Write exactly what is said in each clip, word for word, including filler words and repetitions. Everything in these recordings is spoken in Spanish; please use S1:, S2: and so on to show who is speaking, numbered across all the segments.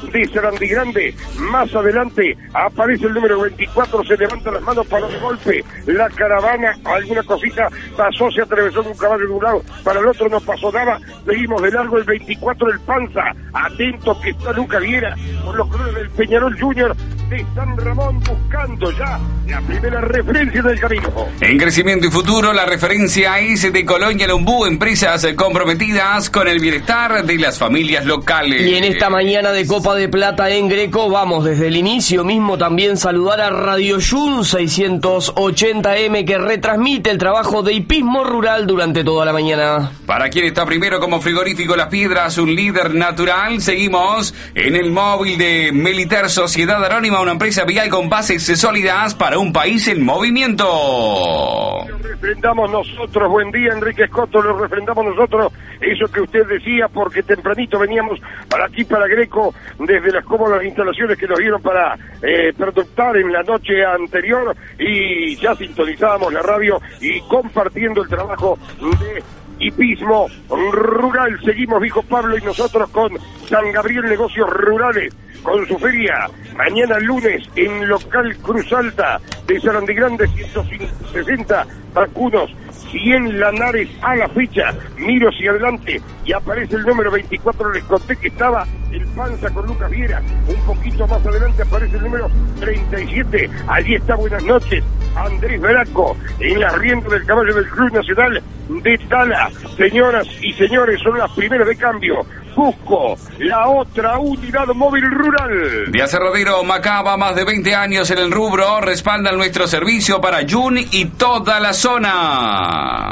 S1: de Sarandí Grande. Más adelante aparece el número veinticuatro, se levanta las manos para el golpe. La caravana, alguna cosita pasó, se atravesó de un caballo de un lado para el otro, no pasó nada. Seguimos de largo el veinticuatro, el Panza. Atento que está Lucas Viera por los colores del Peñarol Junior de San Ramón, buscando ya la primera referencia del camino.
S2: En crecimiento y futuro, la referencia es de Colonia Lombú, empresas comprometidas con el bienestar de las familias locales.
S3: Y en esta mañana de Copa de Plata en Greco, vamos desde el inicio mismo también saludar a Radio Jun seiscientos ochenta eme, que retransmite el trabajo de hipismo rural durante toda la mañana.
S2: Para quien está primero como Frigorífico Las Piedras, un líder natural, seguimos en el móvil de Meliter Sociedad Anónima, una empresa vial con bases sólidas para un país en movimiento.
S1: Lo refrendamos nosotros, buen día Enrique Escoto, lo refrendamos nosotros, eso que usted decía, porque tempranito veníamos para aquí, para Greco, desde las cómodas instalaciones que nos dieron para eh, productar en la noche anterior, y ya sintonizábamos la radio y compartiendo el trabajo de hipismo rural. Seguimos, dijo Pablo, y nosotros con San Gabriel Negocios Rurales, con su feria mañana lunes en local Cruz Alta de Sarandí Grande, ciento sesenta vacunos, cien lanares a la fecha. Miro hacia adelante y aparece el número veinticuatro, les conté que estaba el Panza con Lucas Viera. Un poquito más adelante aparece el número treinta y siete, allí está, buenas noches, Andrés Veraco, en la rienda del caballo del Club Nacional de Tala. Señoras y señores, son las primeras de cambio. Busco la otra unidad móvil rural.
S2: De Aserradero Macaba, más de veinte años en el rubro, respaldan nuestro servicio para Jun y toda la zona.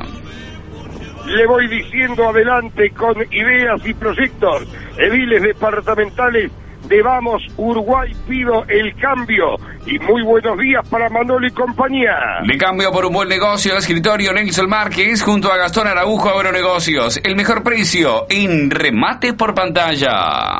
S1: Le voy diciendo adelante con ideas y proyectos. Ediles departamentales de Vamos Uruguay, pido el cambio. Y muy buenos días para Manolo y compañía.
S2: De cambio por un buen negocio, escritorio Nelson Márquez junto a Gastón Araujo Agronegocios. El mejor precio en remate por pantalla.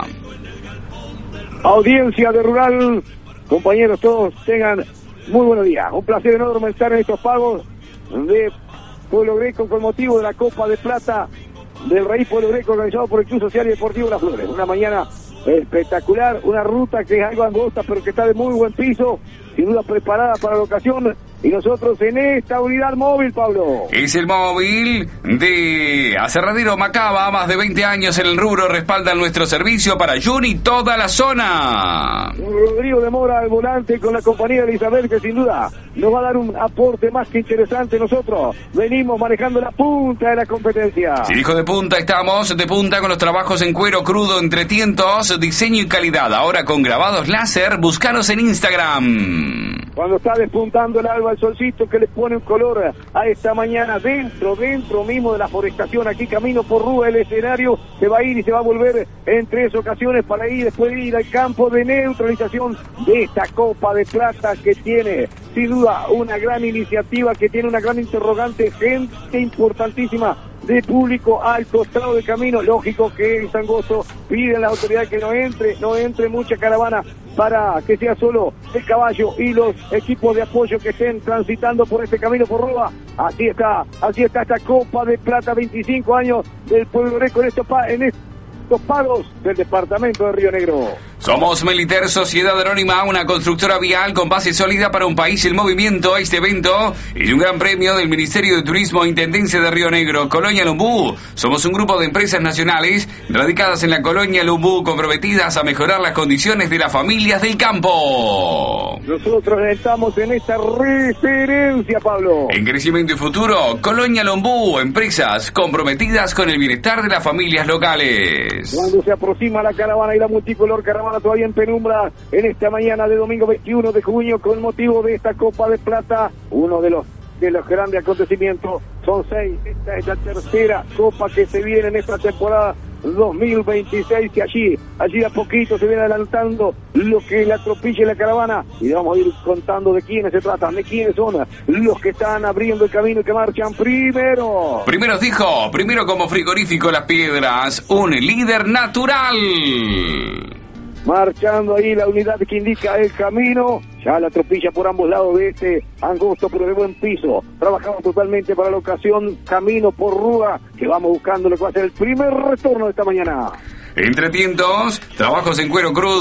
S4: Audiencia de Rural, compañeros todos, tengan muy buenos días. Un placer enorme estar en estos pagos de Pueblo Greco con motivo de la Copa de Plata del Raíz Pueblo Greco, organizado por el Club Social y Deportivo Las Flores. Una mañana espectacular, una ruta que es algo angosta pero que está de muy buen piso, sin duda preparada para la ocasión, y nosotros en esta unidad móvil, Pablo.
S2: Es el móvil de Aserradero Macaba, más de veinte años en el rubro, respaldan nuestro servicio para Jun y toda la zona.
S4: Rodrigo de Mora al volante con la compañía de Isabel, que sin duda nos va a dar un aporte más que interesante. Nosotros venimos manejando la punta de la competencia.
S2: Si dijo de punta, estamos de punta con los trabajos en cuero crudo, entre tientos, diseño y calidad. Ahora con grabados láser, búscanos en Instagram.
S4: Cuando está despuntando el alba, el solcito que le pone un color a esta mañana, dentro, dentro mismo de la forestación, aquí camino por Rúa, el escenario se va a ir y se va a volver en tres ocasiones para ir, después de ir al campo de neutralización de esta Copa de Plata, que tiene sin duda una gran iniciativa, que tiene una gran interrogante, gente importantísima de público al costado del camino. Lógico que es angosto, piden a la autoridad que no entre, no entre mucha caravana para que sea solo el caballo y los equipos de apoyo que estén transitando por este camino por Roa. Así está, así está esta Copa de Plata, veinticinco años del Pueblo Greco en estos, pa en estos pagos del departamento de Río Negro.
S2: Somos Meliter Sociedad Anónima, una constructora vial con base sólida para un país en movimiento. Este evento es un gran premio del Ministerio de Turismo e Intendencia de Río Negro. Colonia Lombú. Somos un grupo de empresas nacionales radicadas en la Colonia Lombú, comprometidas a mejorar las condiciones de las familias del campo.
S4: Nosotros estamos en esta referencia, Pablo.
S2: En crecimiento y futuro, Colonia Lombú, empresas comprometidas con el bienestar de las familias locales.
S4: Cuando se aproxima la caravana y la multicolor caravana todavía en penumbra en esta mañana de domingo veintiuno de junio con motivo de esta Copa de Plata, uno de los de los grandes acontecimientos. Son seis, esta es la tercera Copa que se viene en esta temporada dos mil veintiséis, y allí, allí a poquito se viene adelantando lo que es la tropilla y la caravana, y vamos a ir contando de quiénes se tratan, de quiénes son los que están abriendo el camino y que marchan primero.
S2: Primero dijo, primero como Frigorífico Las Piedras, un líder natural.
S4: Marchando ahí la unidad que indica el camino, ya la tropilla por ambos lados de este angosto pero de buen piso. Trabajamos totalmente para la ocasión, camino por Rúa, que vamos buscando lo que va a ser el primer retorno de esta mañana.
S2: Entre tientos, trabajos en cuero crudo.